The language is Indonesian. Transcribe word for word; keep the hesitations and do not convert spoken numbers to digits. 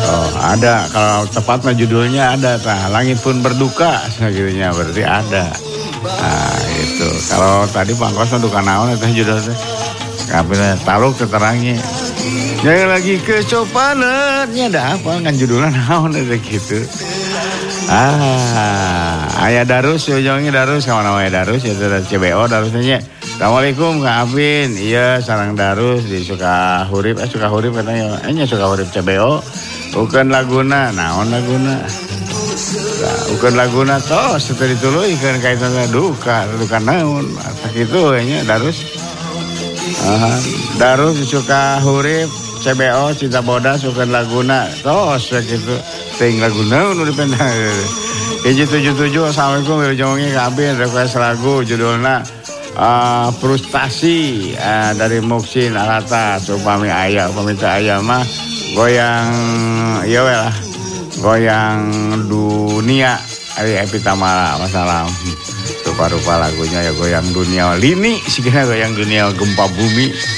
Oh, ada. Kalau tepatnya judulnya ada, tah. Langit pun berduka, segitunya berarti ada. Nah, itu. Kalau tadi Pangkos duka naon itu judulnya. Kapilnya taluk keterangi. Jangan lagi kecopanannya ada apa kan judulnya naon itu gitu. Ah, ayah Darus, ujungnya Darus, kawan namanya Darus, itu dari C B O, Darusnya. Assalamualaikum Kak Apin, iya sarang Darus di Sukahurip, eh Sukahurip katanya, eh Sukahurip C B O, bukan Laguna, naon Laguna, nah, bukan Laguna toh, setelah dulu ikan kaitan duka, duka naon, sakit itu kayaknya Darus, uh, Darus di Sukahurip, C B O, Cinta Bodas, bukan Laguna, toh segitu. Ting Laguna udah dipendang. Hiji tujuh tujuh. Assalamualaikum Wilujongnya Kak Apin. Request lagu judulnya uh, Frustasi uh, dari Muksin Arata. Supami ayah, peminta ayah mah goyang, iya lah, goyang dunia. Ari Epitamala masalah. Rupa-rupa lagunya ya goyang dunia. Lini sih kira goyang dunia gempa bumi.